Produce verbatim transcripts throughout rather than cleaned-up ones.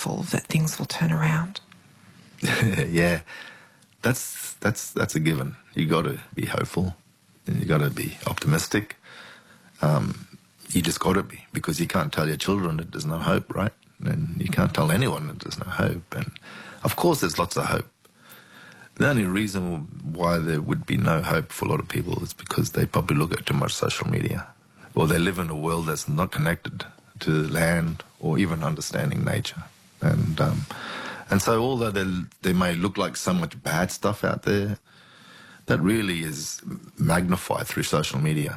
hopeful that things will turn around? Yeah, that's that's that's a given. You got to be hopeful, and you got to be optimistic. Um, you just got to be, because you can't tell your children that there's no hope, right? And you can't tell anyone that there's no hope. And of course, there's lots of hope. The only reason why there would be no hope for a lot of people is because they probably look at too much social media, or they live in a world that's not connected to land or even understanding nature. And um, and so although they, they may look like so much bad stuff out there, that really is magnified through social media.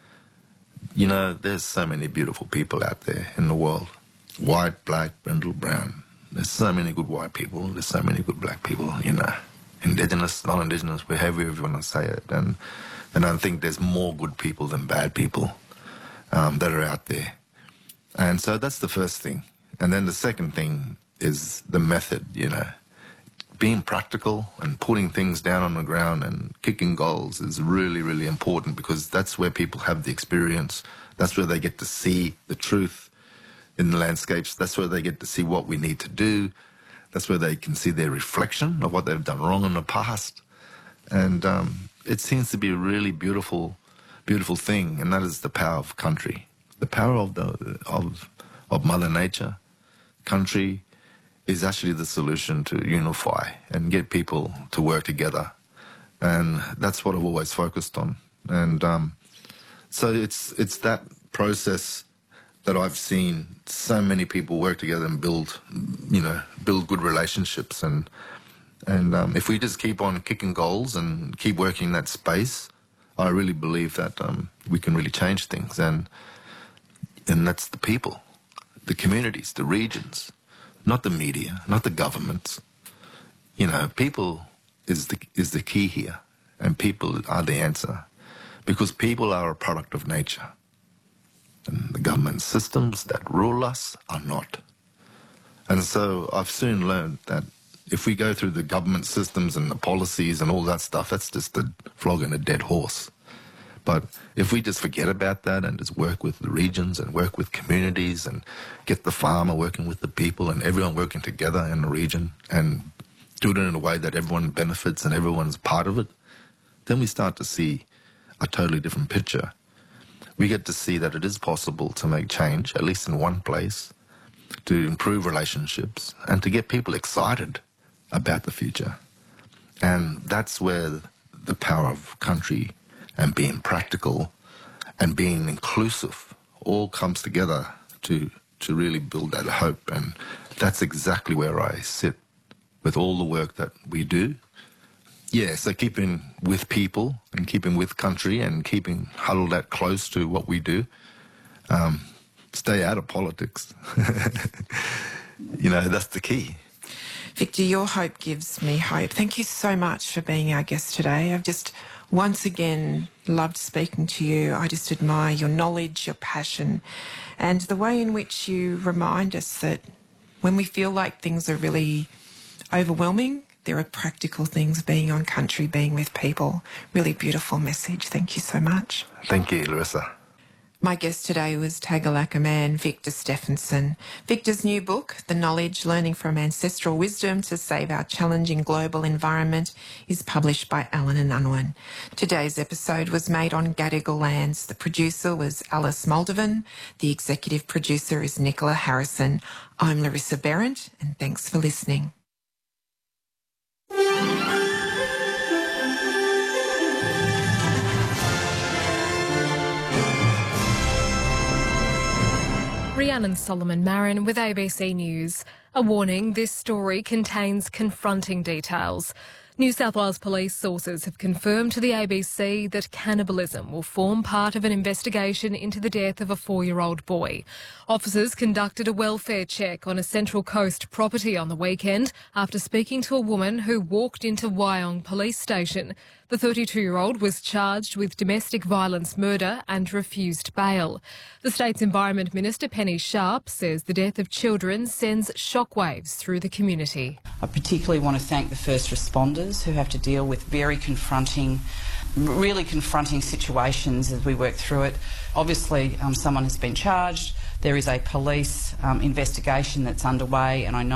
You know, there's so many beautiful people out there in the world. White, black, brindle, brown. There's so many good white people. There's so many good black people, you know. Indigenous, non-Indigenous, however you want to say it. And, and I think there's more good people than bad people um, that are out there. And so that's the first thing. And then the second thing is the method, you know. Being practical and putting things down on the ground and kicking goals is really, really important, because that's where people have the experience. That's where they get to see the truth in the landscapes. That's where they get to see what we need to do. That's where they can see their reflection of what they've done wrong in the past. And um, it seems to be a really beautiful, beautiful thing, and that is the power of country. The power of, the, of, of Mother Nature. Country is actually the solution to unify and get people to work together. And that's what I've always focused on. And um, so it's it's that process that I've seen so many people work together and build, you know, build good relationships. And and um, if we just keep on kicking goals and keep working that space, I really believe that um, we can really change things. And and that's the people, the communities, the regions. Not the media, not the governments. You know, people is the is the key here, and people are the answer, because people are a product of nature. And the government systems that rule us are not. And so I've soon learned that if we go through the government systems and the policies and all that stuff, that's just a flogging a dead horse. But if we just forget about that and just work with the regions and work with communities and get the farmer working with the people and everyone working together in the region and do it in a way that everyone benefits and everyone's part of it, then we start to see a totally different picture. We get to see that it is possible to make change, at least in one place, to improve relationships and to get people excited about the future. And that's where the power of country and being practical and being inclusive all comes together to to really build that hope. And that's exactly where I sit with all the work that we do. Yeah, so keeping with people and keeping with country and keeping huddled that close to what we do. Um, stay out of politics. You know, that's the key. Victor, your hope gives me hope. Thank you so much for being our guest today. I've just once again loved speaking to you. I just admire your knowledge, your passion, and the way in which you remind us that when we feel like things are really overwhelming, there are practical things, being on country, being with people. Really beautiful message. Thank you so much. Thank you, Larissa. My guest today was Tagalaka man Victor Stephenson. Victor's new book, The Knowledge, Learning from Ancestral Wisdom to Save Our Challenging Global Environment, is published by Allen and Unwin. Today's episode was made on Gadigal lands. The producer was Alice Moldovan. The executive producer is Nicola Harrison. I'm Larissa Behrendt, and thanks for listening. Rhiannon Solomon Marin with A B C News. A warning, this story contains confronting details. New South Wales police sources have confirmed to the A B C that cannibalism will form part of an investigation into the death of a four-year-old boy. Officers conducted a welfare check on a Central Coast property on the weekend after speaking to a woman who walked into Wyong Police Station. The thirty-two-year-old was charged with domestic violence murder and refused bail. The state's Environment Minister, Penny Sharp, says the death of children sends shockwaves through the community. I particularly want to thank the first responders who have to deal with very confronting, really confronting situations as we work through it. Obviously, um, someone has been charged. There is a police um, investigation that's underway, and I know